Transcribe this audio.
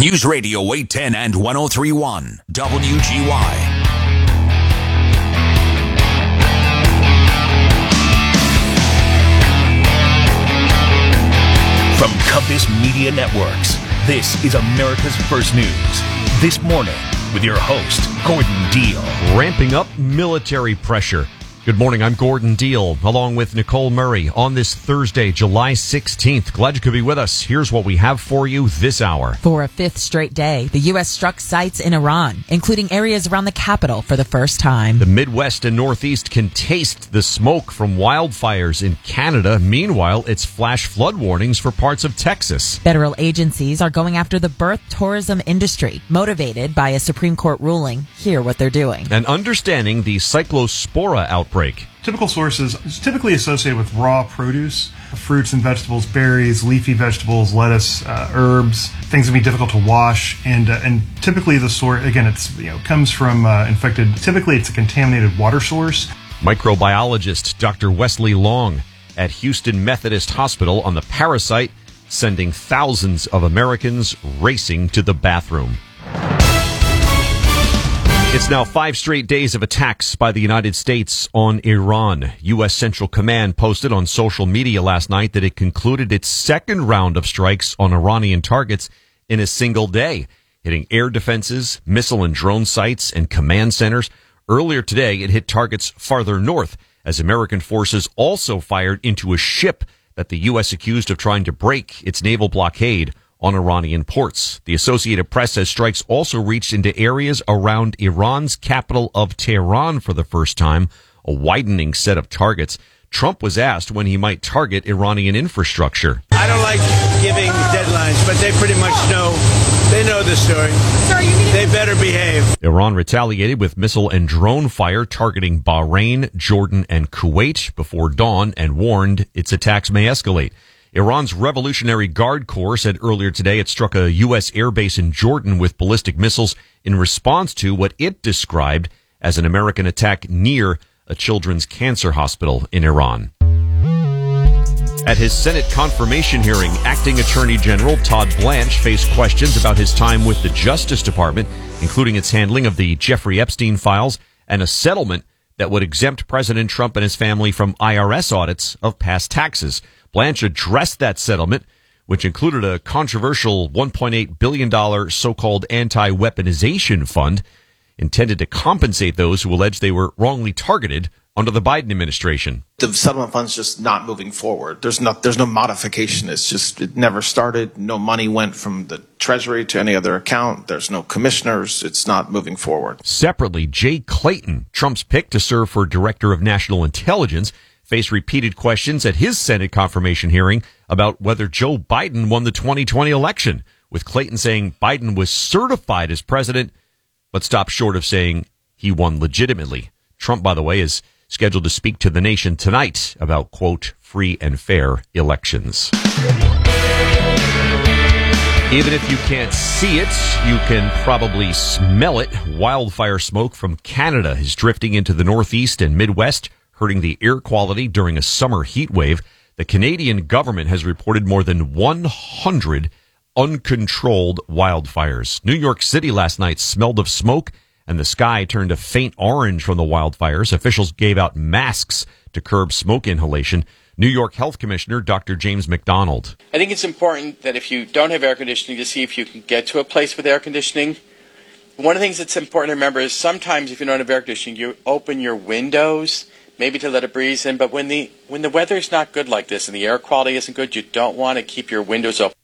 News Radio 810 and 103.1 WGY. From Compass Media Networks, this is America's First News. This morning, with your host, Gordon Deal. Ramping up military pressure. Good morning, I'm Gordon Deal, along with Nicole Murray on this Thursday, July 16th. Glad you could be with us. Here's what we have for you this hour. For a fifth straight day, the U.S. struck sites in Iran, including areas around the capital for the first time. The Midwest and Northeast can taste the smoke from wildfires in Canada. Meanwhile, it's flash flood warnings for parts of Texas. Federal agencies are going after the birth tourism industry, motivated by a Supreme Court ruling. Hear what they're doing. And understanding the cyclospora outbreak. Typical sources is typically associated with raw produce, fruits and vegetables, berries, leafy vegetables, lettuce, herbs, things that be difficult to wash, and typically the source, again, it's comes from infected. Typically, it's a contaminated water source. Microbiologist Dr. Wesley Long at Houston Methodist Hospital on the parasite, sending thousands of Americans racing to the bathroom. It's now 5 straight days of attacks by the United States on Iran. U.S. Central Command posted on social media last night that it concluded its second round of strikes on Iranian targets in a single day, hitting air defenses, missile and drone sites, and command centers. Earlier today, it hit targets farther north, as American forces also fired into a ship that the U.S. accused of trying to break its naval blockade on Iranian ports. The Associated Press says strikes also reached into areas around Iran's capital of Tehran for the first time, a widening set of targets. Trump was asked when he might target Iranian infrastructure. I don't like giving deadlines, but they pretty much know. They know the story. They better behave. Iran retaliated with missile and drone fire targeting Bahrain, Jordan, and Kuwait before dawn and warned its attacks may escalate. Iran's Revolutionary Guard Corps said earlier today it struck a U.S. airbase in Jordan with ballistic missiles in response to what it described as an American attack near a children's cancer hospital in Iran. At his Senate confirmation hearing, Acting Attorney General Todd Blanche faced questions about his time with the Justice Department, including its handling of the Jeffrey Epstein files and a settlement that would exempt President Trump and his family from IRS audits of past taxes. Blanche addressed that settlement, which included a controversial $1.8 billion so-called anti-weaponization fund intended to compensate those who allege they were wrongly targeted under the Biden administration. The settlement fund's just not moving forward. There's no modification. It never started. No money went from the Treasury to any other account. There's no commissioners. It's not moving forward. Separately, Jay Clayton, Trump's pick to serve for Director of National Intelligence, faced repeated questions at his Senate confirmation hearing about whether Joe Biden won the 2020 election, with Clayton saying Biden was certified as president, but stopped short of saying he won legitimately. Trump, by the way, is scheduled to speak to the nation tonight about, quote, free and fair elections. Even if you can't see it, you can probably smell it. Wildfire smoke from Canada is drifting into the Northeast and Midwest, hurting the air quality during a summer heat wave. The Canadian government has reported more than 100 uncontrolled wildfires. New York City last night smelled of smoke, and the sky turned a faint orange from the wildfires. Officials gave out masks to curb smoke inhalation. New York Health Commissioner Dr. James McDonald. I think it's important that if you don't have air conditioning, to see if you can get to a place with air conditioning. One of the things that's important to remember is sometimes if you don't have air conditioning, you open your windows, maybe to let it breeze in. But when the weather is not good like this and the air quality isn't good, you don't want to keep your windows open.